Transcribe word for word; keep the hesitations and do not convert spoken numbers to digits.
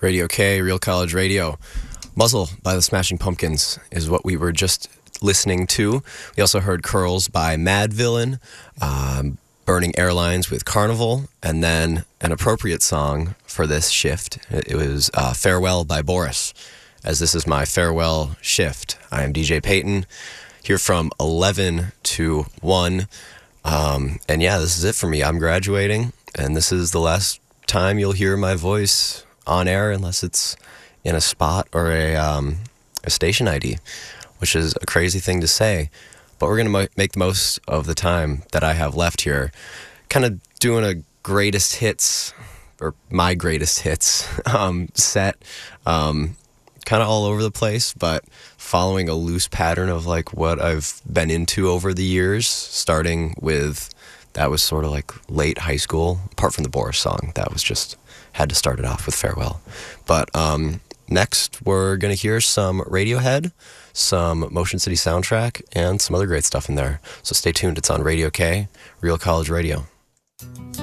Radio K, Real College Radio. Muzzle by the Smashing Pumpkins is what we were just listening to. We also heard Curls by Mad Villain, um, Burning Airlines with Carnival, and then an appropriate song for this shift. It was uh, Farewell by Boris, as this is my farewell shift. I am D J Peyton, here from eleven to one. Um, and yeah, this is it for me. I'm graduating, and this is the last time you'll hear my voice on air unless it's in a spot or a um, a station I D, which is a crazy thing to say. But we're going to mo- make the most of the time that I have left here, kind of doing a greatest hits, or my greatest hits um, set, um, kind of all over the place, but following a loose pattern of like what I've been into over the years, starting with, that was sort of like late high school, apart from the Boris song, that was just, had to start it off with Farewell. But um, next we're going to hear some Radiohead, some Motion City Soundtrack, and some other great stuff in there. So stay tuned, it's on Radio K, Real College Radio.